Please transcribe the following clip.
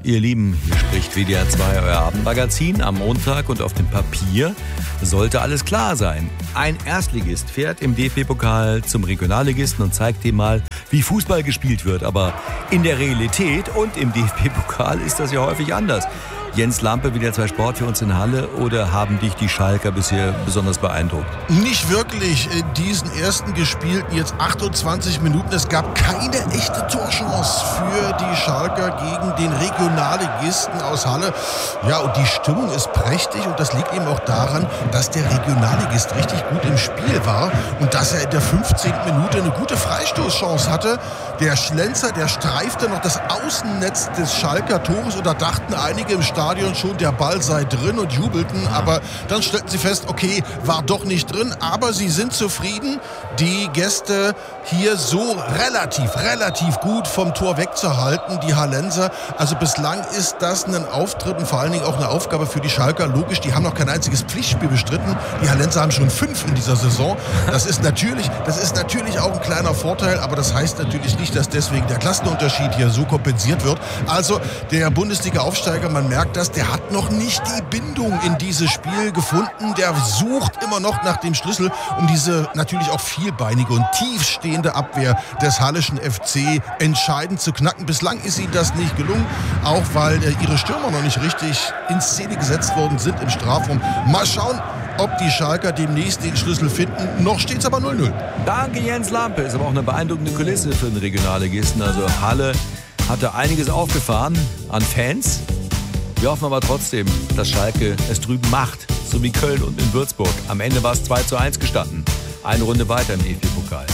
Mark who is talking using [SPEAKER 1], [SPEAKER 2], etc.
[SPEAKER 1] Ihr Lieben, hier spricht WDR 2, euer Abendmagazin am Montag und auf dem Papier sollte alles klar sein. Ein Erstligist fährt im DFB-Pokal zum Regionalligisten und zeigt ihm mal, wie Fußball gespielt wird. Aber in der Realität und im DFB-Pokal ist das ja häufig anders. Jens Lampe, WDR 2 Sport für uns in Halle, oder haben dich die Schalker bisher besonders beeindruckt?
[SPEAKER 2] Nicht wirklich in diesen ersten gespielten jetzt 28 Minuten. Es gab keine echte Torchance für die Schalker gegen den Regionalligisten aus Halle. Ja, und die Stimmung ist prächtig und das liegt eben auch daran, dass der Regionalligist richtig gut im Spiel war und dass er in der 15. Minute eine gute Freistoßchance hatte. Der Schlenzer, der streifte noch das Außennetz des Schalker Tores und da dachten einige im Stadion schon, der Ball sei drin und jubelten. Aber dann stellten sie fest, okay, war doch nicht drin. Aber sie sind zufrieden, die Gäste hier so relativ gut vom Tor wegzuhalten, die Hallenser. Also bislang ist das ein Auftritt und vor allen Dingen auch eine Aufgabe für die Schalker. Logisch, die haben noch kein einziges Pflichtspiel bestritten. Die Hallenser haben schon 5 in dieser Saison. Das ist natürlich auch ein kleiner Vorteil, aber das heißt natürlich nicht, dass deswegen der Klassenunterschied hier so kompensiert wird. Also der Bundesliga-Aufsteiger, man merkt das, der hat noch nicht die Bindung in dieses Spiel gefunden. Der sucht immer noch nach dem Schlüssel, um diese natürlich auch vielbeinige und tiefstehende Abwehr des Halleschen FC entscheidend zu knacken. Bislang ist ihnen das nicht gelungen, auch weil ihre Stürmer noch nicht richtig in Szene gesetzt worden sind im Strafraum. Mal schauen, ob die Schalker demnächst den Schlüssel finden. Noch steht es aber 0-0.
[SPEAKER 1] Danke, Jens Lampe. Ist aber auch eine beeindruckende Kulisse für den Regionalligisten. Also Halle hat da einiges aufgefahren an Fans. Wir hoffen aber trotzdem, dass Schalke es drüben macht, so wie Köln und in Würzburg. Am Ende war es 2:1 gestanden. Eine Runde weiter im DFB-Pokal.